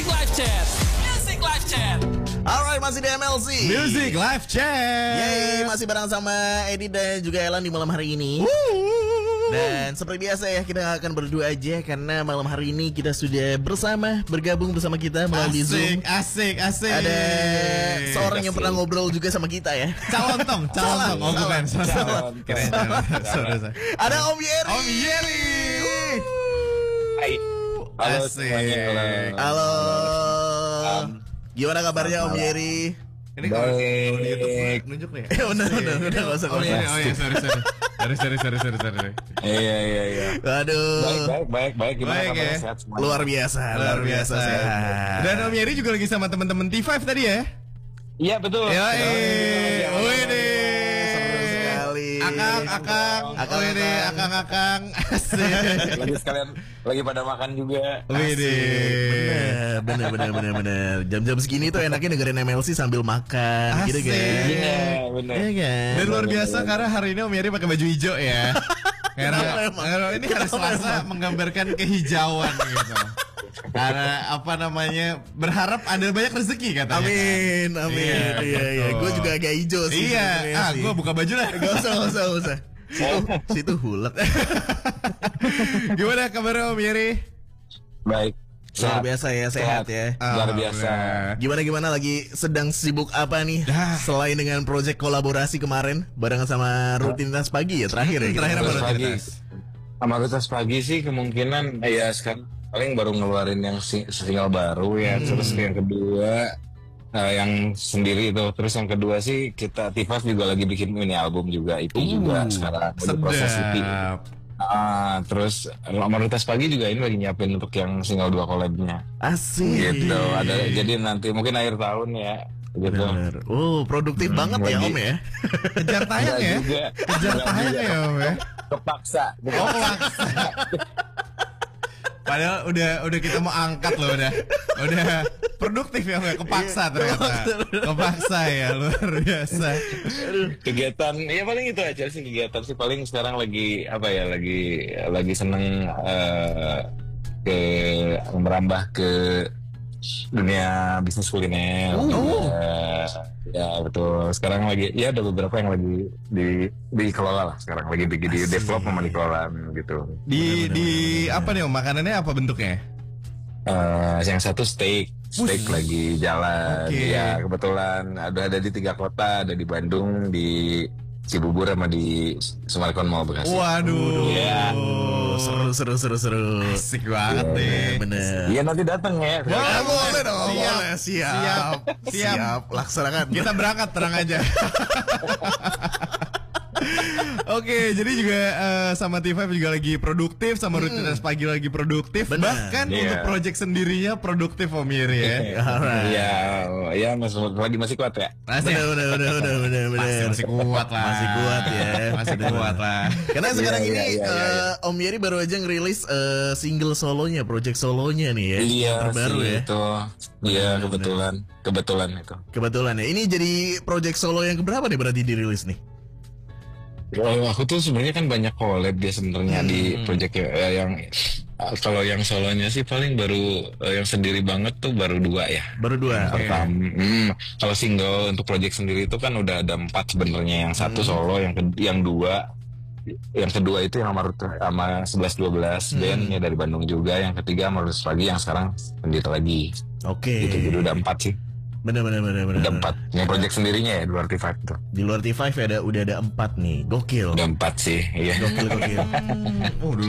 Music Live Chat. Music Live Chat. Alright, masih di MLC Music Live Chat. Yeay, masih bareng sama Edi dan juga Elan di malam hari ini. Dan seperti biasa ya, kita akan berdua aja karena malam hari ini kita sudah bergabung bersama kita melalui Zoom. Asik. Ada seorang yang pernah ngobrol juga sama kita ya. Calon tong. Oh bukan. Keren. Sorry. Ada Om Yeri. Om Yeri. Hai. Halo Asik. semuanya. Halo. Gimana kabarnya Om Yeri? Ini kalau di YouTube nunjuk nih. Bener, gak usah. Oh iya, sorry. Iya. Aduh. Baik. Gimana Baik, kabarnya? ya. Sehat semua? Luar biasa sehat. Dan Om Yeri juga lagi sama teman-teman T5 tadi ya. Iya betul. Wih. Seru sekali. Akang. Asik. Lagi sekalian lagi pada makan juga. Wih. Bener. Jam-jam segini tuh enaknya dengerin MLC sambil makan gitu kan. Iya, benar. Iya kan. Dan luar biasa karena hari ini Om Yeri pakai baju hijau ya. Kenapa emang? Karena ini hari Selasa menggambarkan kehijauan gitu. Karena berharap ada banyak rezeki katanya. Amin. Iya. Gue juga agak hijau sih. Iya. Gue buka baju lah. Gak usah. Situ hulek. Gimana kabar Om Yeri? Baik. Luar biasa ya, sehat ya. Luar biasa. Gimana lagi sedang sibuk apa nih? Selain dengan project kolaborasi kemarin barengan sama rutinitas pagi ya terakhir ya. Terakhir apa Rutinitas pagi. rutinitas? Sama rutinitas pagi sih kemungkinan ya sekarang paling baru ngeluarin yang single baru ya. Terus yang kedua yang sendiri itu. Terus yang kedua sih kita T5 juga lagi bikin mini album juga itu juga sekarang udah proses itu. Terus Amaritas Pagi juga ini lagi nyiapin untuk yang single 2 collab-nya. Asik. Gitu. Jadi nanti mungkin akhir tahun ya. Gitu. Bener. Produktif banget ya Om ya. Kejar tayang ya? Kejar tayang ya Om ya? Kepaksa. Padahal udah kita mau angkat loh udah produktif ya Om ya? Kepaksa ternyata. Kepaksa ya, luar biasa. Kegiatan ya paling itu aja sih, kegiatan sih paling sekarang lagi lagi seneng merambah ke dunia bisnis kuliner. Ya betul. Sekarang lagi ya ada beberapa yang lagi dikelola lah. Sekarang lagi di develop sama dikelola gitu. Di apa nih Om? Makanannya apa bentuknya? Yang satu steak lagi jalan. Ya kebetulan ada di 3 kota, ada di Bandung, di Cibubur sama di Sumarekon Mall Bekasi. Waduh. Ya. Seru. Asik banget nih. Bener. Iya nanti datang ya. Boleh dong. Siap. Boleh. Siap. Laksanakan. Kita berangkat, tenang aja. Oke, jadi juga sama T5 juga lagi produktif, sama rutinitas pagi lagi produktif. Bener. Bahkan Iya. untuk project sendirinya produktif Om Yeri ya. Iya, masih kuat ya. Bener. Masih kuat lah. Masih kuat ya. Masih kuat lah. Karena sekarang Iya, ini iya. Om Yeri baru aja ngerilis single solonya, project solonya nih ya. Iya, yang terbaru sih, ya. itu. Iya, kebetulan itu. Kebetulan ya. Ini jadi project solo yang keberapa nih berarti dirilis nih? Kalau aku tuh sebenarnya kan banyak collab dia sebenarnya di project yang kalau yang solonya sih paling baru yang sendiri banget tuh baru 2 ya. Baru 2. Pertama, kalau single untuk project sendiri itu kan udah ada 4 sebenarnya. Yang satu solo, yang kedua itu yang sama 11-12 bandnya dari Bandung juga. Yang ketiga Amaritas Pagi yang sekarang sendiri lagi. Oke. Gitu, jadi udah 4 sih. Bener. Udah 4. Yang project sendirinya ya di luar T5 tuh. Di luar T5 udah ada 4 nih. Gokil. Udah 4 sih, iya. Gokil.